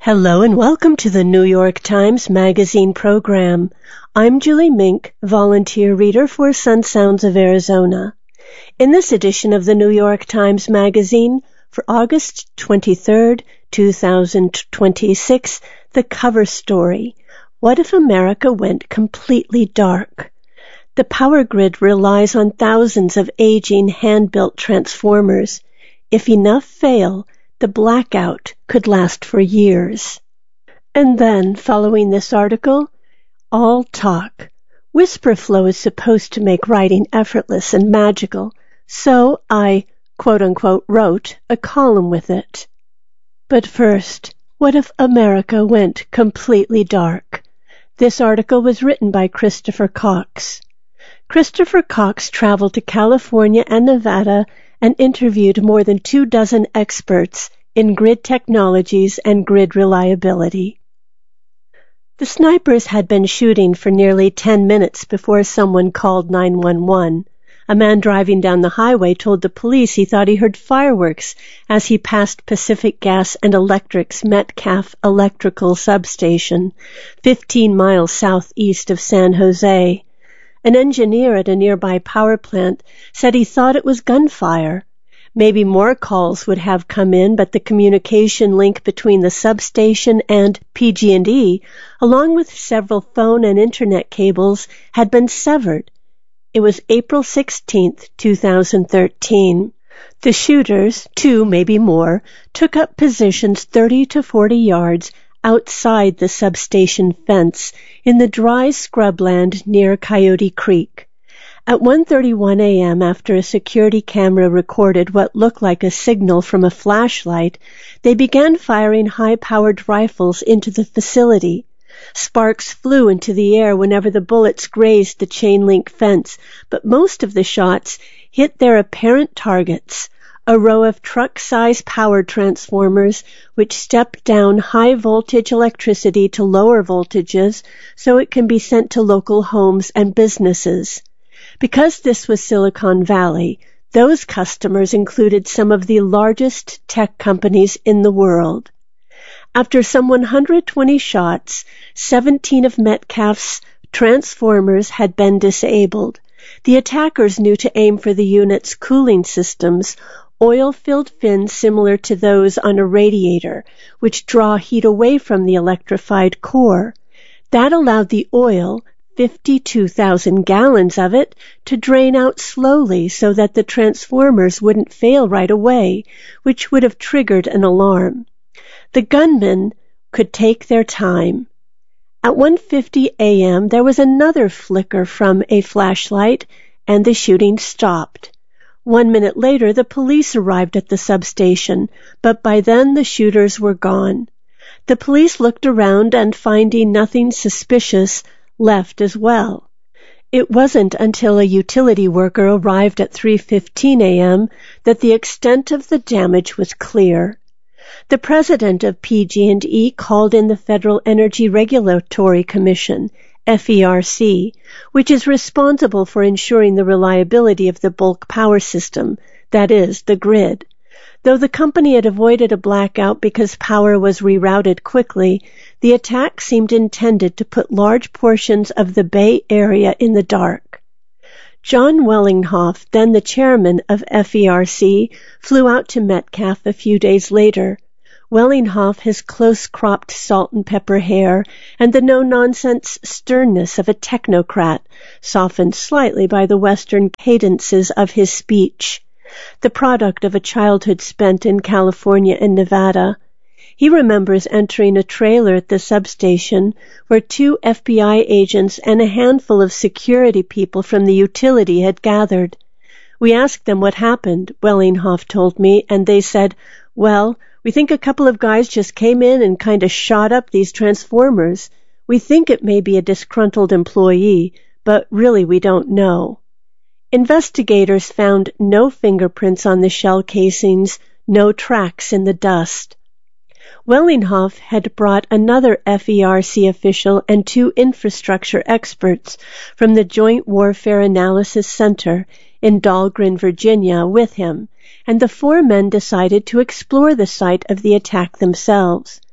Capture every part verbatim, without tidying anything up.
Hello and welcome to the New York Times Magazine program. I'm Julie Mink, volunteer reader for Sun Sounds of Arizona. In this edition of the New York Times Magazine for August twenty-third, two thousand twenty-six, the cover story, What if America went completely dark? The power grid relies on thousands of aging hand-built transformers. If enough fail, the blackout could last for years. And then, following this article, all talk. WhisperFlow is supposed to make writing effortless and magical, so I, quote-unquote, wrote a column with it. But first, what if America went completely dark? This article was written by Christopher Cox. Christopher Cox traveled to California and Nevada and interviewed more than two dozen experts in grid technologies and grid reliability. The snipers had been shooting for nearly ten minutes before someone called nine one one. A man driving down the highway told the police he thought he heard fireworks as he passed Pacific Gas and Electric's Metcalf Electrical Substation, fifteen miles southeast of San Jose. An engineer at a nearby power plant said he thought it was gunfire. Maybe more calls would have come in, but the communication link between the substation and P G and E, along with several phone and internet cables, had been severed. It was April sixteenth, two thousand thirteen. The shooters, two, maybe more, took up positions thirty to forty yards outside the substation fence in the dry scrubland near Coyote Creek. At one thirty-one a.m., after a security camera recorded what looked like a signal from a flashlight, they began firing high-powered rifles into the facility. Sparks flew into the air whenever the bullets grazed the chain-link fence, but most of the shots hit their apparent targets, a row of truck-size power transformers which step down high-voltage electricity to lower voltages so it can be sent to local homes and businesses. Because this was Silicon Valley, those customers included some of the largest tech companies in the world. After some one hundred twenty shots, seventeen of Metcalf's transformers had been disabled. The attackers knew to aim for the unit's cooling systems, oil-filled fins similar to those on a radiator, which draw heat away from the electrified core. That allowed the oil, fifty-two thousand gallons of it, to drain out slowly so that the transformers wouldn't fail right away, which would have triggered an alarm. The gunmen could take their time. At one fifty a.m., there was another flicker from a flashlight, and the shooting stopped. One minute later, the police arrived at the substation, but by then the shooters were gone. The police looked around and, finding nothing suspicious, left as well. It wasn't until a utility worker arrived at three fifteen a.m. that the extent of the damage was clear. The president of P G and E called in the Federal Energy Regulatory Commission, F E R C, which is responsible for ensuring the reliability of the bulk power system, that is, the grid. Though the company had avoided a blackout because power was rerouted quickly, the attack seemed intended to put large portions of the Bay Area in the dark. John Wellinghoff, then the chairman of F E R C, flew out to Metcalf a few days later. Wellinghoff, his close-cropped salt-and-pepper hair, and the no-nonsense sternness of a technocrat, softened slightly by the Western cadences of his speech, the product of a childhood spent in California and Nevada. He remembers entering a trailer at the substation where two F B I agents and a handful of security people from the utility had gathered. We asked them what happened, Wellinghoff told me, and they said, well, we think a couple of guys just came in and kind of shot up these transformers. We think it may be a disgruntled employee, but really we don't know. Investigators found no fingerprints on the shell casings, no tracks in the dust. Wellinghoff had brought another F E R C official and two infrastructure experts from the Joint Warfare Analysis Center in Dahlgren, Virginia, with him, and the four men decided to explore the site of the attack themselves.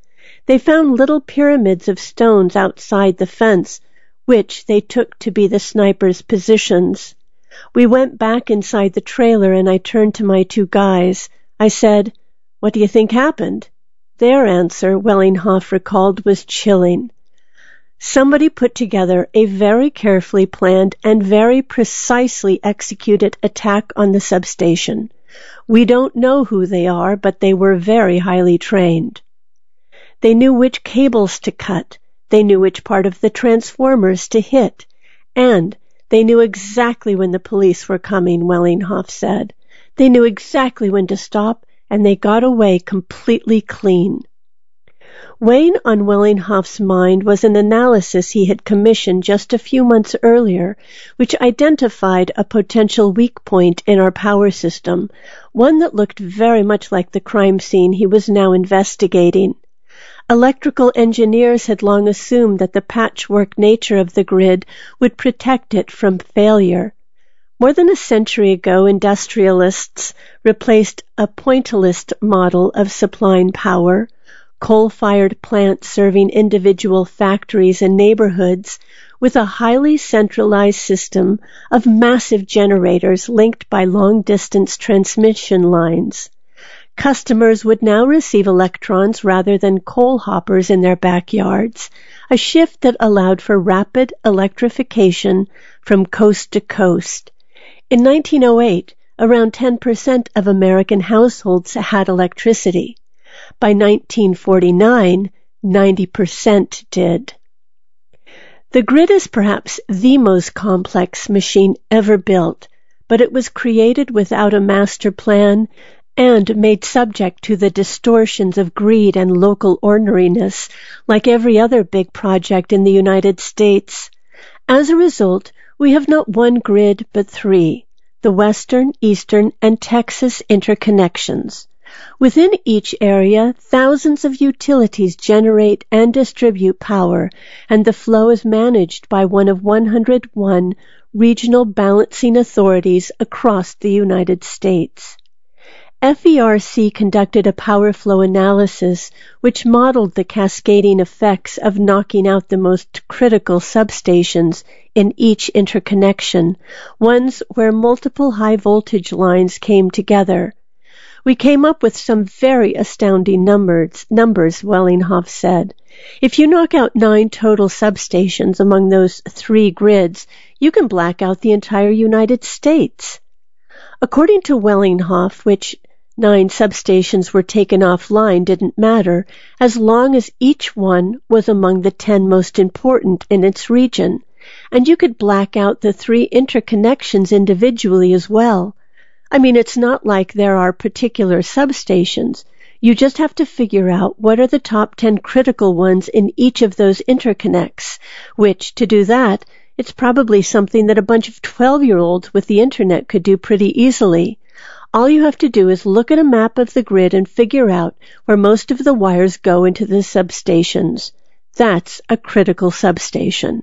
They found little pyramids of stones outside the fence, which they took to be the snipers' positions. We went back inside the trailer and I turned to my two guys. I said, "What do you think happened?" Their answer, Wellinghoff recalled, was chilling. Somebody put together a very carefully planned and very precisely executed attack on the substation. We don't know who they are, but they were very highly trained. They knew which cables to cut, they knew which part of the transformers to hit, and they knew exactly when the police were coming, Wellinghoff said. They knew exactly when to stop, and they got away completely clean. Weighing on Wellinghoff's mind was an analysis he had commissioned just a few months earlier, which identified a potential weak point in our power system, one that looked very much like the crime scene he was now investigating. Electrical engineers had long assumed that the patchwork nature of the grid would protect it from failure. More than a century ago, industrialists replaced a pointillist model of supplying power, coal-fired plants serving individual factories and neighborhoods, with a highly centralized system of massive generators linked by long-distance transmission lines. Customers would now receive electrons rather than coal hoppers in their backyards, a shift that allowed for rapid electrification from coast to coast. In nineteen oh eight, around ten percent of American households had electricity. By nineteen forty-nine, ninety percent did. The grid is perhaps the most complex machine ever built, but it was created without a master plan and made subject to the distortions of greed and local orneriness, like every other big project in the United States. As a result, we have not one grid but three, the Western, Eastern, and Texas interconnections. Within each area, thousands of utilities generate and distribute power, and the flow is managed by one of one hundred one regional balancing authorities across the United States. F E R C conducted a power flow analysis which modeled the cascading effects of knocking out the most critical substations in each interconnection, ones where multiple high-voltage lines came together. We came up with some very astounding numbers, numbers, Wellinghoff said. If you knock out nine total substations among those three grids, you can black out the entire United States. According to Wellinghoff, which nine substations were taken offline didn't matter, as long as each one was among the ten most important in its region, and you could black out the three interconnections individually as well. I mean, it's not like there are particular substations. You just have to figure out what are the top ten critical ones in each of those interconnects, which, to do that, it's probably something that a bunch of twelve-year-olds with the internet could do pretty easily. All you have to do is look at a map of the grid and figure out where most of the wires go into the substations. That's a critical substation.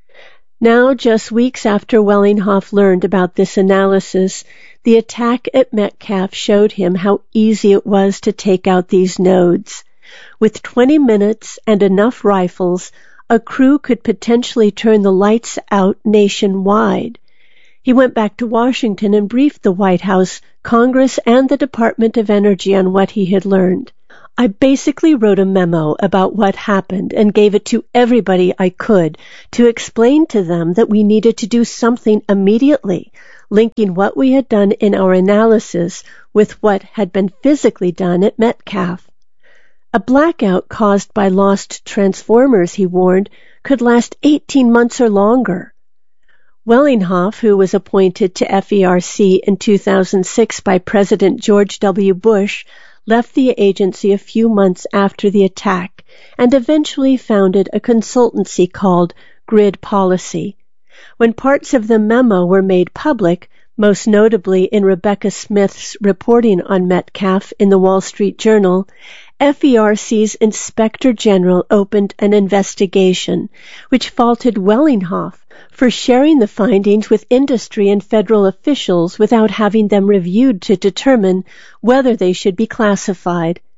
Now, just weeks after Wellinghoff learned about this analysis, the attack at Metcalf showed him how easy it was to take out these nodes. With twenty minutes and enough rifles, a crew could potentially turn the lights out nationwide. He went back to Washington and briefed the White House, Congress, and the Department of Energy on what he had learned. I basically wrote a memo about what happened and gave it to everybody I could to explain to them that we needed to do something immediately, linking what we had done in our analysis with what had been physically done at Metcalf. A blackout caused by lost transformers, he warned, could last eighteen months or longer. Wellinghoff, who was appointed to F E R C in two thousand six by President George W. Bush, left the agency a few months after the attack and eventually founded a consultancy called Grid Policy. When parts of the memo were made public, most notably in Rebecca Smith's reporting on Metcalf in the Wall Street Journal, F E R C's Inspector General opened an investigation which faulted Wellinghoff for sharing the findings with industry and federal officials without having them reviewed to determine whether they should be classified.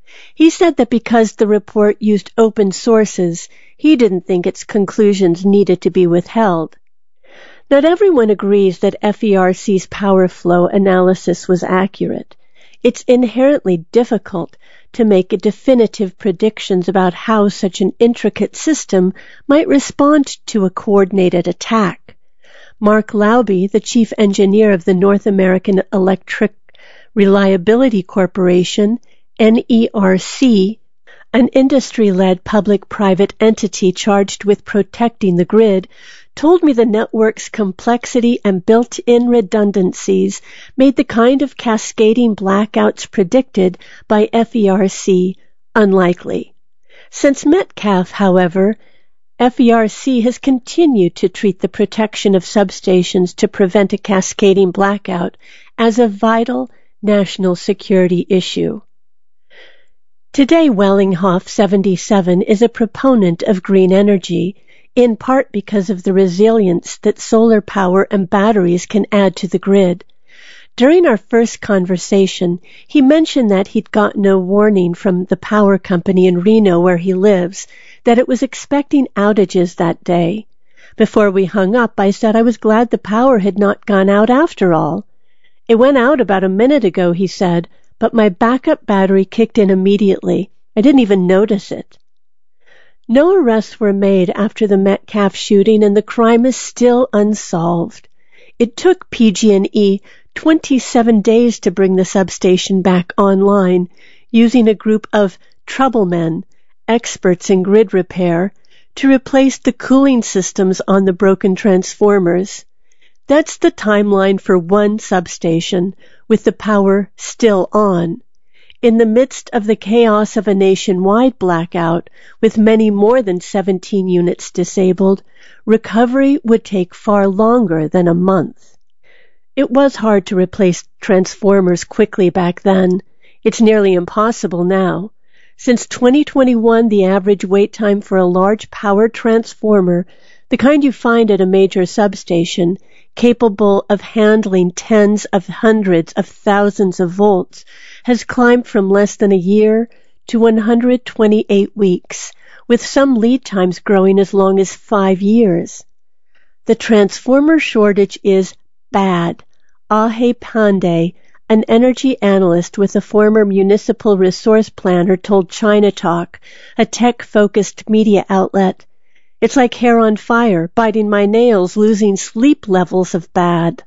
He said that because the report used open sources, he didn't think its conclusions needed to be withheld. Not everyone agrees that F E R C's power flow analysis was accurate. It's inherently difficult to make definitive predictions about how such an intricate system might respond to a coordinated attack. Mark Lauby, the chief engineer of the North American Electric Reliability Corporation, N E R C, an industry-led public-private entity charged with protecting the grid, told me the network's complexity and built-in redundancies made the kind of cascading blackouts predicted by F E R C unlikely. Since Metcalfe, however, F E R C has continued to treat the protection of substations to prevent a cascading blackout as a vital national security issue. Today, Wellinghoff seventy-seven is a proponent of green energy, in part because of the resilience that solar power and batteries can add to the grid. During our first conversation, he mentioned that he'd got no warning from the power company in Reno where he lives, that it was expecting outages that day. Before we hung up, I said I was glad the power had not gone out after all. It went out about a minute ago, he said, but my backup battery kicked in immediately. I didn't even notice it. No arrests were made after the Metcalfe shooting, and the crime is still unsolved. It took P G and E twenty-seven days to bring the substation back online, using a group of troublemen, experts in grid repair, to replace the cooling systems on the broken transformers. That's the timeline for one substation, with the power still on. In the midst of the chaos of a nationwide blackout, with many more than seventeen units disabled, recovery would take far longer than a month. It was hard to replace transformers quickly back then. It's nearly impossible now. Since twenty twenty-one, the average wait time for a large power transformer, the kind you find at a major substation, capable of handling tens of hundreds of thousands of volts, has climbed from less than a year to one hundred twenty-eight weeks, with some lead times growing as long as five years. The transformer shortage is bad. Ahe Pandey, an energy analyst with a former municipal resource planner, told China Talk, a tech-focused media outlet. It's like hair on fire, biting my nails, losing sleep levels of bad.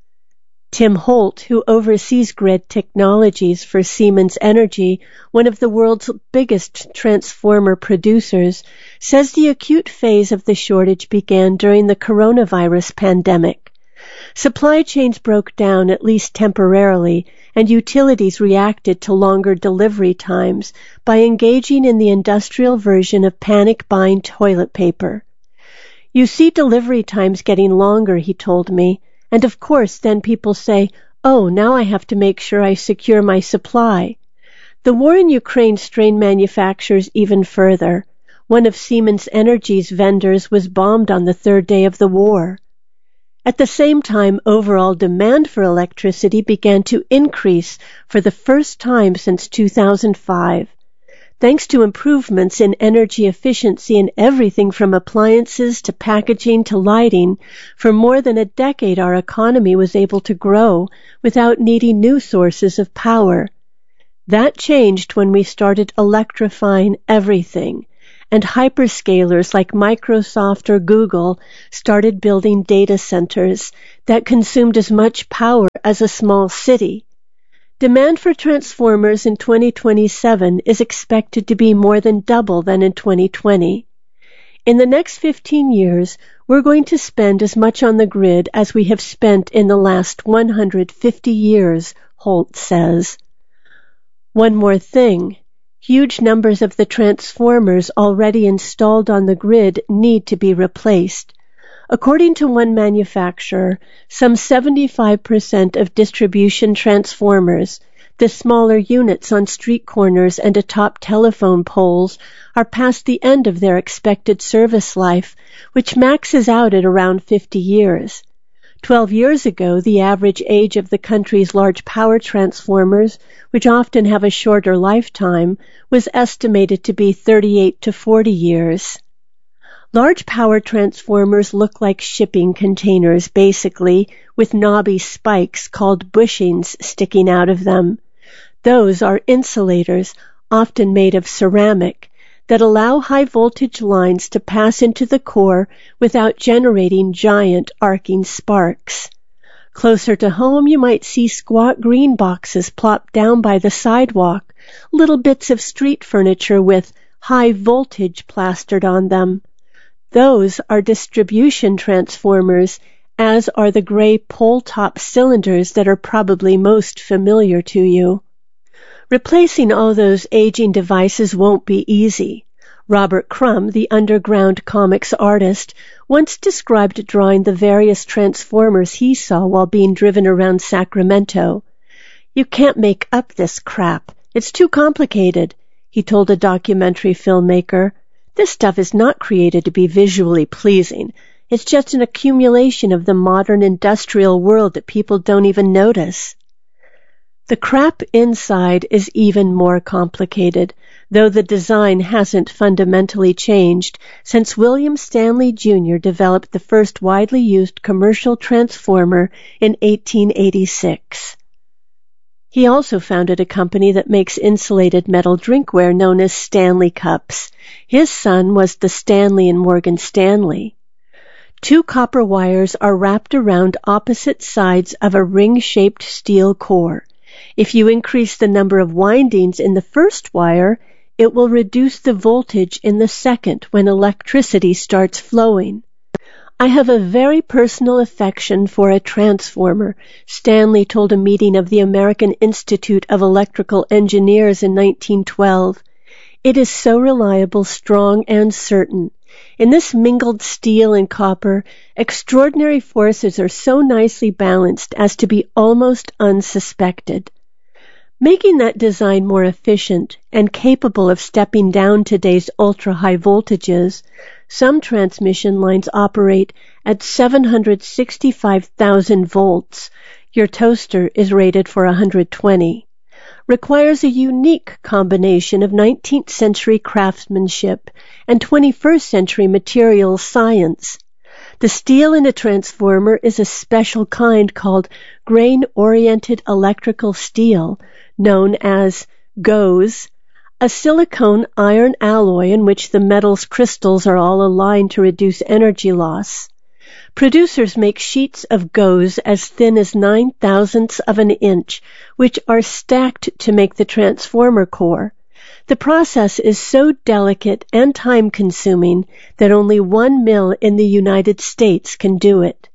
Tim Holt, who oversees grid technologies for Siemens Energy, one of the world's biggest transformer producers, says the acute phase of the shortage began during the coronavirus pandemic. Supply chains broke down, at least temporarily, and utilities reacted to longer delivery times by engaging in the industrial version of panic buying toilet paper. You see delivery times getting longer, he told me, and of course then people say, oh, now I have to make sure I secure my supply. The war in Ukraine strained manufacturers even further. One of Siemens Energy's vendors was bombed on the third day of the war. At the same time, overall demand for electricity began to increase for the first time since two thousand five. Thanks to improvements in energy efficiency in everything from appliances to packaging to lighting, for more than a decade our economy was able to grow without needing new sources of power. That changed when we started electrifying everything, and hyperscalers like Microsoft or Google started building data centers that consumed as much power as a small city. Demand for transformers in twenty twenty-seven is expected to be more than double than in twenty twenty. In the next fifteen years, we're going to spend as much on the grid as we have spent in the last one hundred fifty years, Holt says. One more thing. Huge numbers of the transformers already installed on the grid need to be replaced. According to one manufacturer, some seventy-five percent of distribution transformers, the smaller units on street corners and atop telephone poles, are past the end of their expected service life, which maxes out at around fifty years. Twelve years ago, the average age of the country's large power transformers, which often have a shorter lifetime, was estimated to be thirty-eight to forty years. Large power transformers look like shipping containers, basically, with knobby spikes called bushings sticking out of them. Those are insulators, often made of ceramic, that allow high-voltage lines to pass into the core without generating giant arcing sparks. Closer to home, you might see squat green boxes plopped down by the sidewalk, little bits of street furniture with high voltage plastered on them. Those are distribution transformers, as are the gray pole-top cylinders that are probably most familiar to you. Replacing all those aging devices won't be easy. Robert Crumb, the underground comics artist, once described drawing the various transformers he saw while being driven around Sacramento. "You can't make up this crap. It's too complicated," he told a documentary filmmaker. "This stuff is not created to be visually pleasing. It's just an accumulation of the modern industrial world that people don't even notice." The crap inside is even more complicated, though the design hasn't fundamentally changed since William Stanley Junior developed the first widely used commercial transformer in eighteen eighty-six. He also founded a company that makes insulated metal drinkware known as Stanley Cups. His son was the Stanley and Morgan Stanley. Two copper wires are wrapped around opposite sides of a ring-shaped steel core. If you increase the number of windings in the first wire, it will reduce the voltage in the second when electricity starts flowing. "I have a very personal affection for a transformer," Stanley told a meeting of the American Institute of Electrical Engineers in nineteen twelve. "It is so reliable, strong, and certain. In this mingled steel and copper, extraordinary forces are so nicely balanced as to be almost unsuspected." Making that design more efficient and capable of stepping down today's ultra-high voltages, some transmission lines operate at seven hundred sixty-five thousand volts. Your toaster is rated for one hundred twenty. Requires a unique combination of nineteenth century craftsmanship and twenty-first century materials science. The steel in a transformer is a special kind called grain-oriented electrical steel, known as G O E S, a silicone iron alloy in which the metal's crystals are all aligned to reduce energy loss. Producers make sheets of G O E S as thin as nine thousandths of an inch, which are stacked to make the transformer core. The process is so delicate and time-consuming that only one mill in the United States can do it.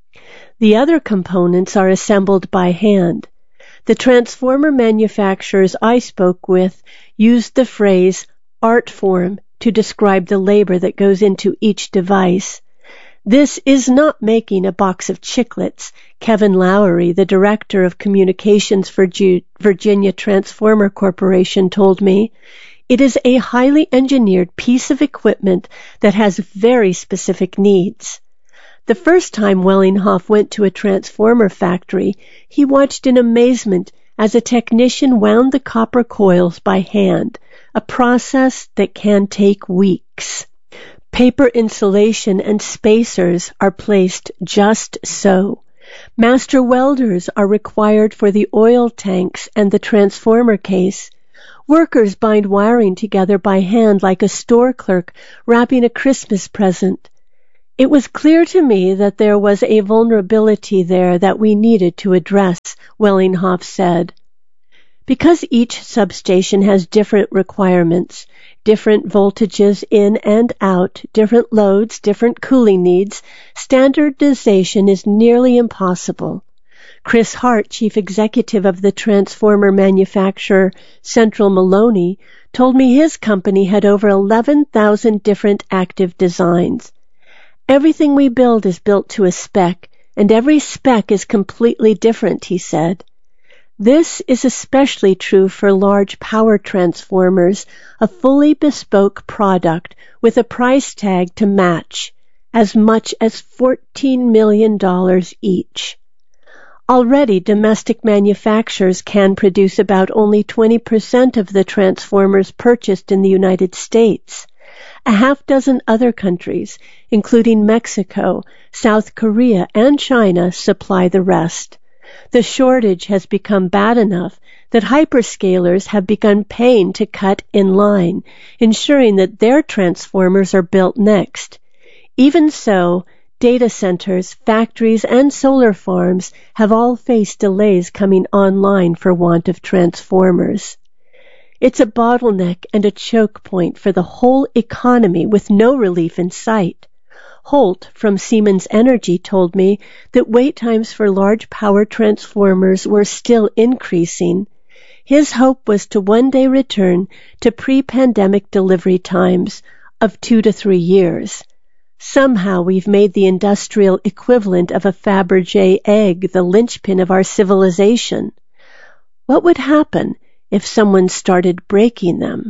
The other components are assembled by hand. The transformer manufacturers I spoke with used the phrase art form to describe the labor that goes into each device. "This is not making a box of chiclets," Kevin Lowery, the director of communications for Virginia Transformer Corporation, told me. "It is a highly engineered piece of equipment that has very specific needs." The first time Wellinghoff went to a transformer factory, he watched in amazement as a technician wound the copper coils by hand, a process that can take weeks. Paper insulation and spacers are placed just so. Master welders are required for the oil tanks and the transformer case. Workers bind wiring together by hand like a store clerk wrapping a Christmas present. It was clear to me that there was a vulnerability there that we needed to address, Wellinghoff said. Because each substation has different requirements, different voltages in and out, different loads, different cooling needs, standardization is nearly impossible. Chris Hart, chief executive of the transformer manufacturer Central Maloney, told me his company had over eleven thousand different active designs. "Everything we build is built to a spec, and every spec is completely different," he said. This is especially true for large power transformers, a fully bespoke product with a price tag to match. as much as fourteen million dollars each. Already, domestic manufacturers can produce about only twenty percent of the transformers purchased in the United States. A half dozen other countries, including Mexico, South Korea, and China, supply the rest. The shortage has become bad enough that hyperscalers have begun paying to cut in line, ensuring that their transformers are built next. Even so, data centers, factories, and solar farms have all faced delays coming online for want of transformers. It's a bottleneck and a choke point for the whole economy with no relief in sight. Holt from Siemens Energy told me that wait times for large power transformers were still increasing. His hope was to one day return to pre-pandemic delivery times of two to three years. Somehow we've made the industrial equivalent of a Fabergé egg the linchpin of our civilization. What would happen if someone started breaking them?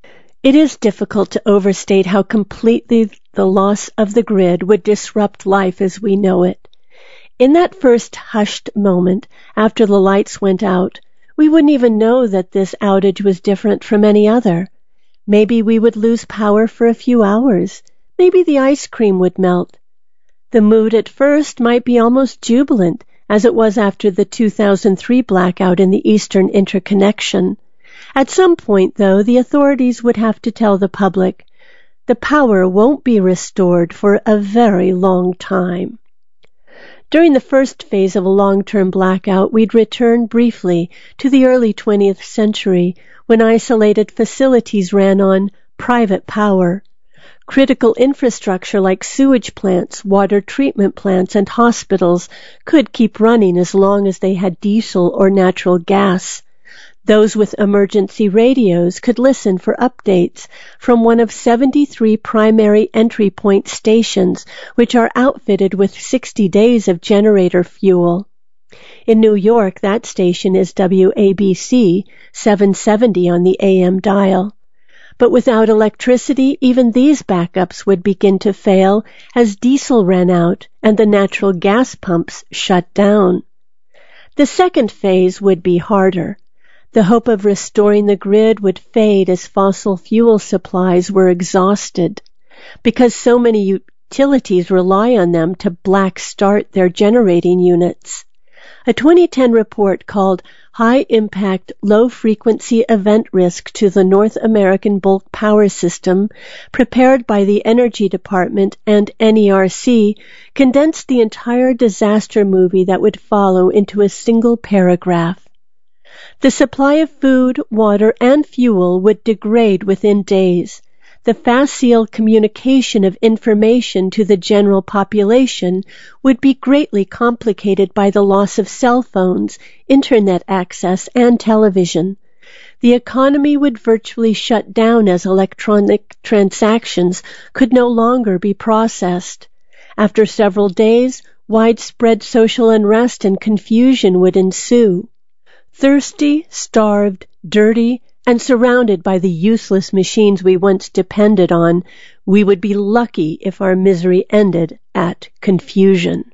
It is difficult to overstate how completely the loss of the grid would disrupt life as we know it. In that first hushed moment after the lights went out, we wouldn't even know that this outage was different from any other. Maybe we would lose power for a few hours. Maybe the ice cream would melt. The mood at first might be almost jubilant, as it was after the two thousand three blackout in the Eastern Interconnection. At some point, though, the authorities would have to tell the public, the power won't be restored for a very long time. During the first phase of a long-term blackout, we'd return briefly to the early twentieth century, when isolated facilities ran on private power. Critical infrastructure like sewage plants, water treatment plants, and hospitals could keep running as long as they had diesel or natural gas. Those with emergency radios could listen for updates from one of seventy-three primary entry point stations, which are outfitted with sixty days of generator fuel. In New York, that station is W A B C, seven seventy on the A M dial. But without electricity, even these backups would begin to fail as diesel ran out and the natural gas pumps shut down. The second phase would be harder. The hope of restoring the grid would fade as fossil fuel supplies were exhausted. Because so many utilities rely on them to black start their generating units. A twenty ten report called High Impact Low Frequency Event Risk to the North American Bulk Power System, prepared by the Energy Department and N E R C, condensed the entire disaster movie that would follow into a single paragraph. The supply of food, water, and fuel would degrade within days. The facile communication of information to the general population would be greatly complicated by the loss of cell phones, internet access, and television. The economy would virtually shut down as electronic transactions could no longer be processed. After several days, widespread social unrest and confusion would ensue. Thirsty, starved, dirty, and surrounded by the useless machines we once depended on, we would be lucky if our misery ended at confusion.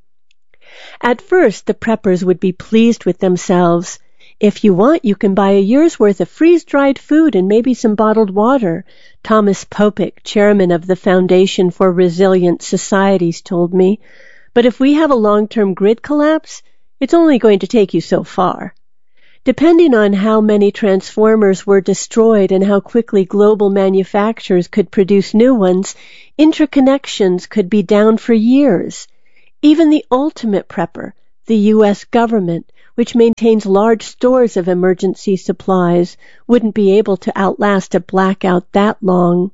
At first, the preppers would be pleased with themselves. If you want, you can buy a year's worth of freeze-dried food and maybe some bottled water, Thomas Popick, chairman of the Foundation for Resilient Societies, told me. But if we have a long-term grid collapse, it's only going to take you so far. Depending on how many transformers were destroyed and how quickly global manufacturers could produce new ones, interconnections could be down for years. Even the ultimate prepper, the U S government, which maintains large stores of emergency supplies, wouldn't be able to outlast a blackout that long.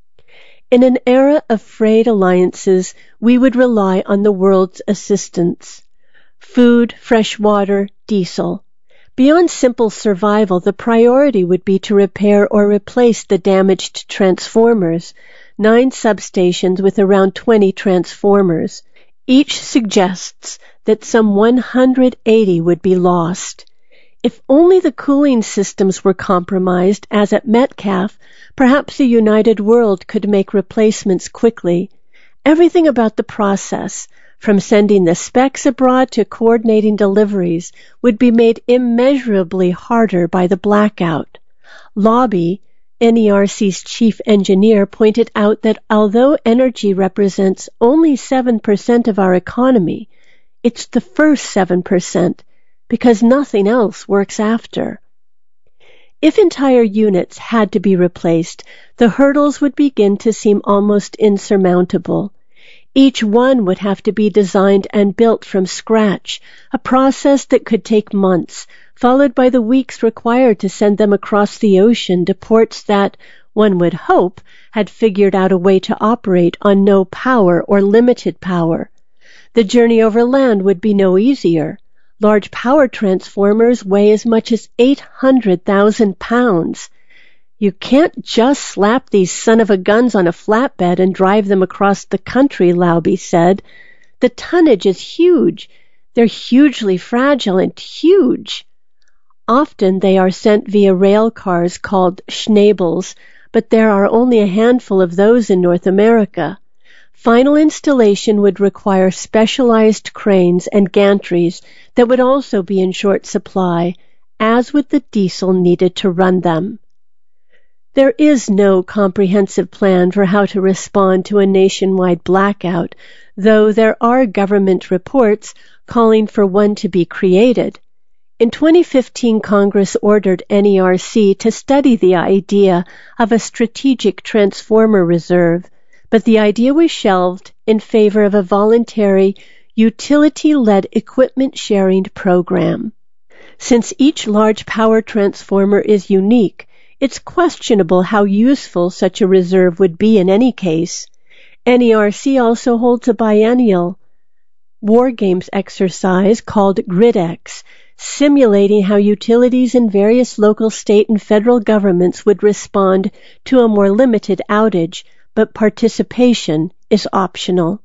In an era of frayed alliances, we would rely on the world's assistance. Food, fresh water, diesel. Beyond simple survival, the priority would be to repair or replace the damaged transformers, nine substations with around twenty transformers. Each suggests that some one hundred eighty would be lost. If only the cooling systems were compromised, as at Metcalfe, perhaps a united world could make replacements quickly. Everything about the process, from sending the specs abroad to coordinating deliveries, would be made immeasurably harder by the blackout. Lobby, N E R C's chief engineer, pointed out that although energy represents only seven percent of our economy, it's the first seven percent, because nothing else works after. If entire units had to be replaced, the hurdles would begin to seem almost insurmountable. Each one would have to be designed and built from scratch, a process that could take months, followed by the weeks required to send them across the ocean to ports that, one would hope, had figured out a way to operate on no power or limited power. The journey over land would be no easier. Large power transformers weigh as much as eight hundred thousand pounds. You can't just slap these son-of-a-guns on a flatbed and drive them across the country, Laube said. The tonnage is huge. They're hugely fragile and huge. Often they are sent via rail cars called Schnabels, but there are only a handful of those in North America. Final installation would require specialized cranes and gantries that would also be in short supply, as would the diesel needed to run them. There is no comprehensive plan for how to respond to a nationwide blackout, though there are government reports calling for one to be created. In twenty fifteen, Congress ordered N E R C to study the idea of a strategic transformer reserve, but the idea was shelved in favor of a voluntary, utility-led equipment sharing program. Since each large power transformer is unique, it's questionable how useful such a reserve would be in any case. N E R C also holds a biennial war games exercise called GridX, simulating how utilities in various local, state, and federal governments would respond to a more limited outage, but participation is optional.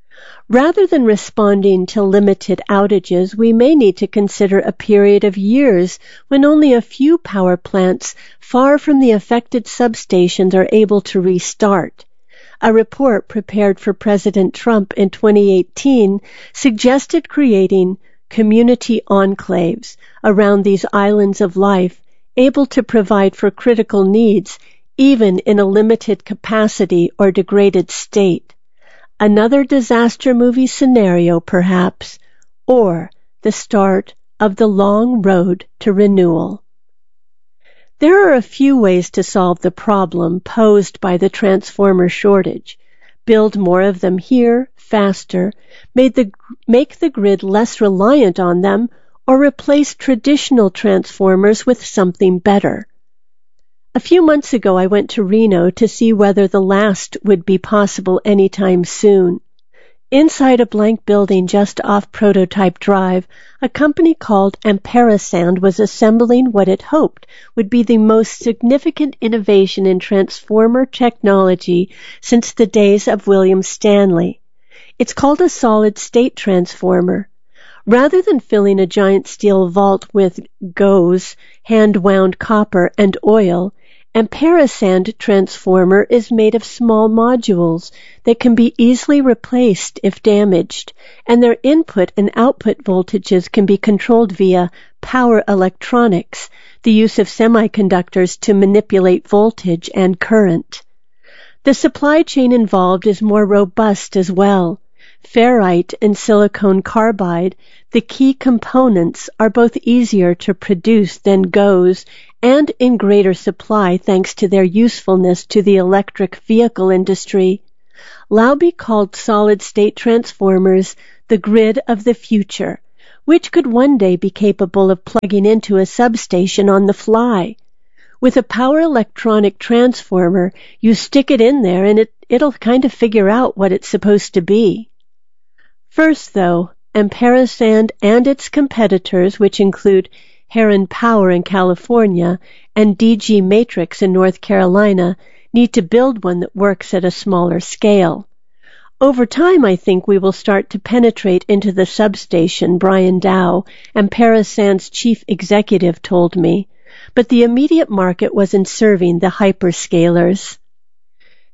Rather than responding to limited outages, we may need to consider a period of years when only a few power plants far from the affected substations are able to restart. A report prepared for President Trump in twenty eighteen suggested creating community enclaves around these islands of life, able to provide for critical needs even in a limited capacity or degraded state. Another disaster movie scenario, perhaps, or the start of the long road to renewal. There are a few ways to solve the problem posed by the transformer shortage. Build more of them here, faster, made the, make the grid less reliant on them, or replace traditional transformers with something better. A few months ago, I went to Reno to see whether the last would be possible anytime soon. Inside a blank building just off Prototype Drive, a company called Amperisand was assembling what it hoped would be the most significant innovation in transformer technology since the days of William Stanley. It's called a solid-state transformer. Rather than filling a giant steel vault with G O E S, hand-wound copper, and oil, Amperisand transformer is made of small modules that can be easily replaced if damaged, and their input and output voltages can be controlled via power electronics, the use of semiconductors to manipulate voltage and current. The supply chain involved is more robust as well. Ferrite and silicon carbide, the key components, are both easier to produce than G O E S and in greater supply thanks to their usefulness to the electric vehicle industry. Laube called solid-state transformers the grid of the future, which could one day be capable of plugging into a substation on the fly. With a power electronic transformer, you stick it in there and it, it'll kind of figure out what it's supposed to be. First, though, Amperisand and its competitors, which include Heron Power in California and D G Matrix in North Carolina, need to build one that works at a smaller scale. Over time, I think we will start to penetrate into the substation, Brian Dow, Amperisand's chief executive, told me, but the immediate market was in serving the hyperscalers.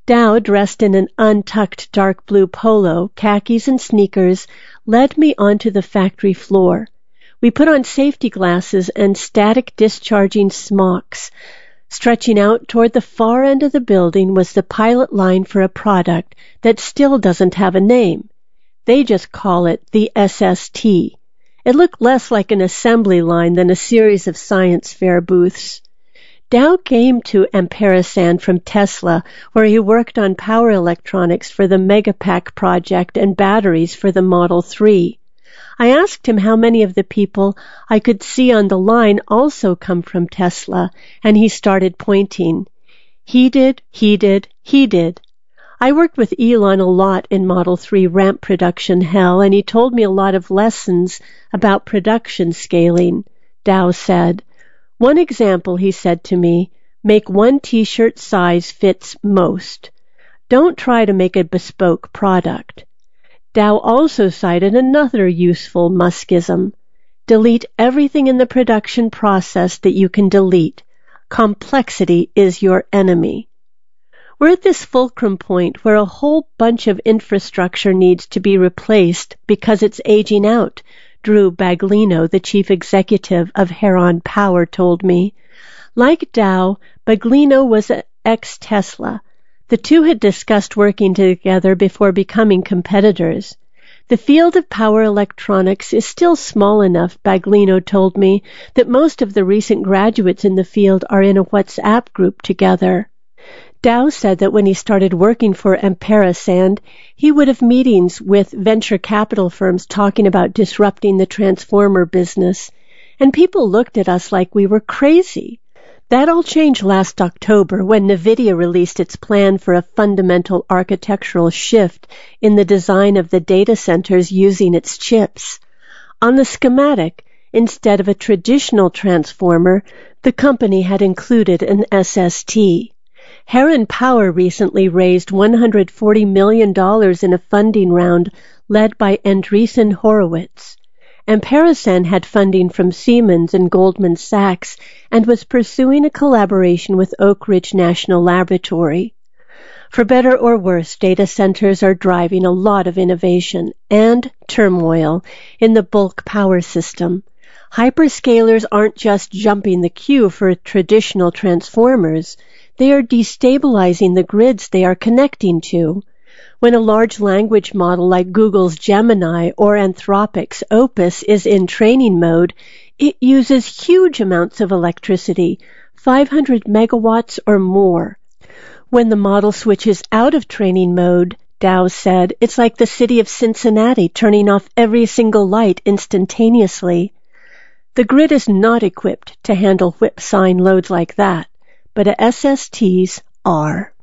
Dow, dressed in an untucked dark blue polo, khakis, and sneakers, led me onto the factory floor. We put on safety glasses and static discharging smocks. Stretching out toward the far end of the building was the pilot line for a product that still doesn't have a name. They just call it the S S T. It looked less like an assembly line than a series of science fair booths. Dow came to Amperisand from Tesla, where he worked on power electronics for the Megapack project and batteries for the Model three. I asked him how many of the people I could see on the line also come from Tesla, and he started pointing. He did, he did, he did. I worked with Elon a lot in Model three ramp production hell, and he told me a lot of lessons about production scaling, Dow said. One example, he said to me, make one t-shirt size fits most. Don't try to make a bespoke product. Dow also cited another useful Muskism. Delete everything in the production process that you can delete. Complexity is your enemy. We're at this fulcrum point where a whole bunch of infrastructure needs to be replaced because it's aging out, Drew Baglino, the chief executive of Heron Power, told me. Like Dow, Baglino was an ex-Tesla. The two had discussed working together before becoming competitors. The field of power electronics is still small enough, Baglino told me, that most of the recent graduates in the field are in a WhatsApp group together. Dow said that when he started working for Amperisand, he would have meetings with venture capital firms talking about disrupting the transformer business, and people looked at us like we were crazy. That all changed last October when NVIDIA released its plan for a fundamental architectural shift in the design of the data centers using its chips. On the schematic, instead of a traditional transformer, the company had included an S S T. Heron Power recently raised one hundred forty million dollars in a funding round led by Andreessen Horowitz. Amperisand had funding from Siemens and Goldman Sachs and was pursuing a collaboration with Oak Ridge National Laboratory. For better or worse, data centers are driving a lot of innovation and turmoil in the bulk power system. Hyperscalers aren't just jumping the queue for traditional transformers. They are destabilizing the grids they are connecting to. When a large language model like Google's Gemini or Anthropic's Opus is in training mode, it uses huge amounts of electricity, five hundred megawatts or more. When the model switches out of training mode, Dow said, it's like the city of Cincinnati turning off every single light instantaneously. The grid is not equipped to handle whip sign loads like that, but S S Ts are.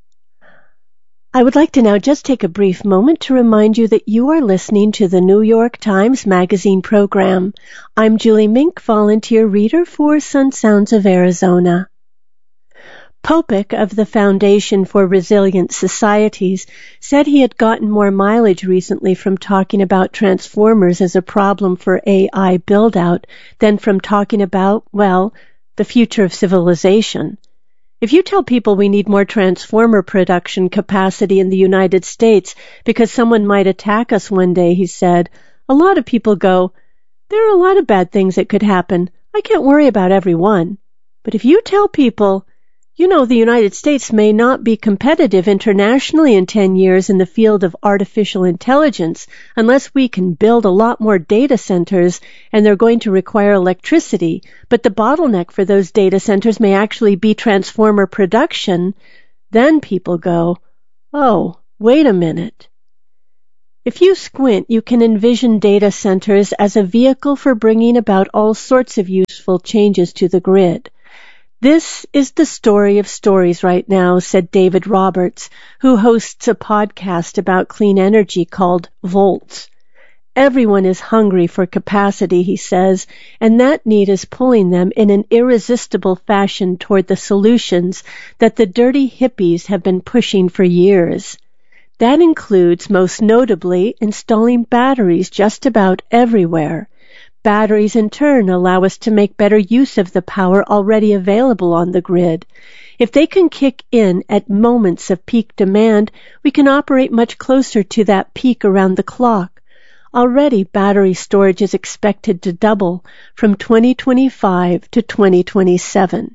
I would like to now just take a brief moment to remind you that you are listening to the New York Times Magazine program. I'm Julie Mink, volunteer reader for Sun Sounds of Arizona. Popek of the Foundation for Resilient Societies said he had gotten more mileage recently from talking about transformers as a problem for A I build-out than from talking about, well, the future of civilization. If you tell people we need more transformer production capacity in the United States because someone might attack us one day, he said, a lot of people go, there are a lot of bad things that could happen. I can't worry about every one. But if you tell people, you know, the United States may not be competitive internationally in ten years in the field of artificial intelligence unless we can build a lot more data centers, and they're going to require electricity, but the bottleneck for those data centers may actually be transformer production, then people go, oh, wait a minute. If you squint, you can envision data centers as a vehicle for bringing about all sorts of useful changes to the grid. This is the story of stories right now, said David Roberts, who hosts a podcast about clean energy called Volts. Everyone is hungry for capacity, he says, and that need is pulling them in an irresistible fashion toward the solutions that the dirty hippies have been pushing for years. That includes, most notably, installing batteries just about everywhere. Batteries, in turn, allow us to make better use of the power already available on the grid. If they can kick in at moments of peak demand, we can operate much closer to that peak around the clock. Already, battery storage is expected to double from twenty twenty-five to twenty twenty-seven.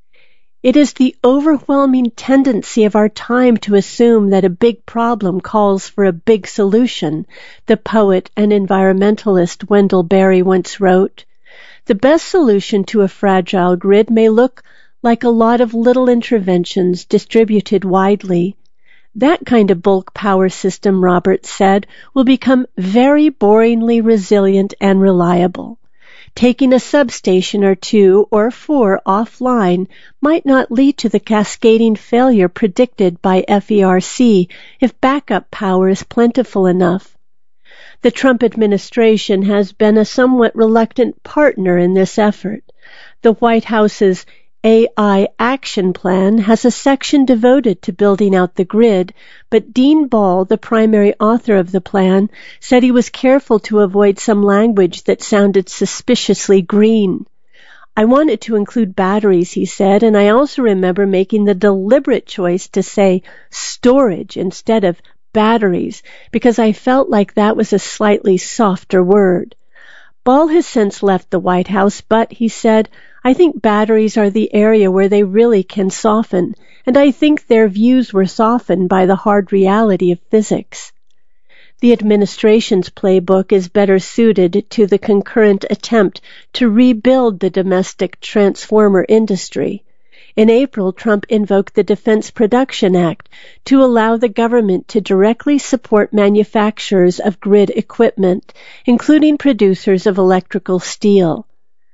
It is the overwhelming tendency of our time to assume that a big problem calls for a big solution, the poet and environmentalist Wendell Berry once wrote. The best solution to a fragile grid may look like a lot of little interventions distributed widely. That kind of bulk power system, Roberts said, will become very boringly resilient and reliable. Taking a substation or two or four offline might not lead to the cascading failure predicted by F E R C if backup power is plentiful enough. The Trump administration has been a somewhat reluctant partner in this effort. The White House's A I Action Plan has a section devoted to building out the grid, but Dean Ball, the primary author of the plan, said he was careful to avoid some language that sounded suspiciously green. I wanted to include batteries, he said, and I also remember making the deliberate choice to say storage instead of batteries, because I felt like that was a slightly softer word. Ball has since left the White House, but, he said, I think batteries are the area where they really can soften, and I think their views were softened by the hard reality of physics. The administration's playbook is better suited to the concurrent attempt to rebuild the domestic transformer industry. In April, Trump invoked the Defense Production Act to allow the government to directly support manufacturers of grid equipment, including producers of electrical steel.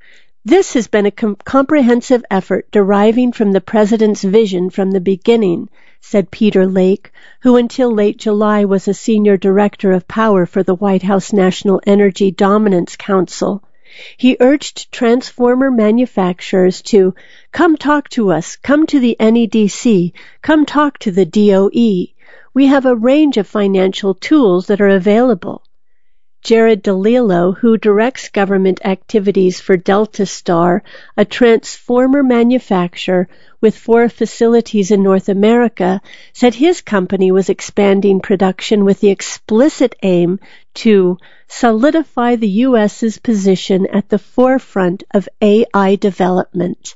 This has been a com- comprehensive effort deriving from the president's vision from the beginning, said Peter Lake, who until late July was a senior director of power for the White House National Energy Dominance Council. He urged transformer manufacturers to come talk to us, come to the N E D C, come talk to the D O E. We have a range of financial tools that are available. Jared DeLillo, who directs government activities for Delta Star, a transformer manufacturer with four facilities in North America, said his company was expanding production with the explicit aim to solidify the U S's position at the forefront of A I development.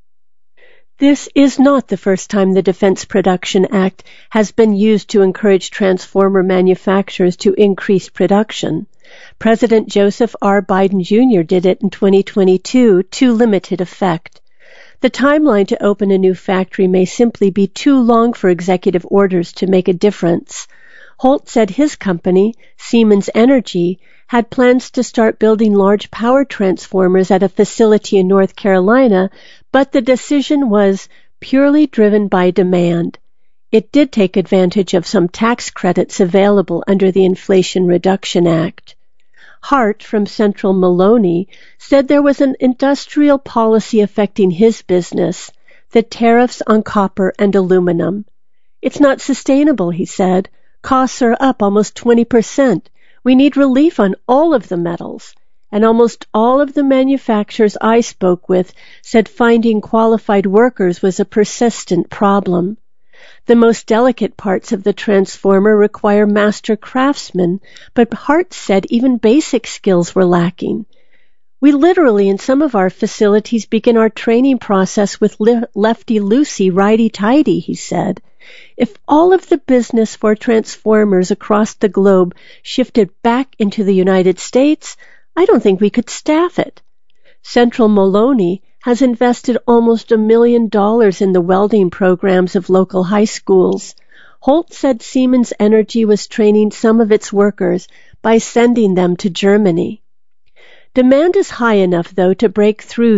This is not the first time the Defense Production Act has been used to encourage transformer manufacturers to increase production. President Joseph R. Biden Junior did it in twenty twenty-two to limited effect. The timeline to open a new factory may simply be too long for executive orders to make a difference. Holt said his company, Siemens Energy, had plans to start building large power transformers at a facility in North Carolina, but the decision was purely driven by demand. It did take advantage of some tax credits available under the Inflation Reduction Act. Hart from Central Maloney said there was an industrial policy affecting his business, the tariffs on copper and aluminum. It's not sustainable, he said. Costs are up almost twenty percent. We need relief on all of the metals. And almost all of the manufacturers I spoke with said finding qualified workers was a persistent problem. The most delicate parts of the transformer require master craftsmen, but Hart said even basic skills were lacking. We literally, in some of our facilities, begin our training process with li- lefty-loosey, righty-tighty, he said. If all of the business for transformers across the globe shifted back into the United States, I don't think we could staff it. Central Maloney has invested almost a million dollars in the welding programs of local high schools. Holt said Siemens Energy was training some of its workers by sending them to Germany. Demand is high enough, though, to break through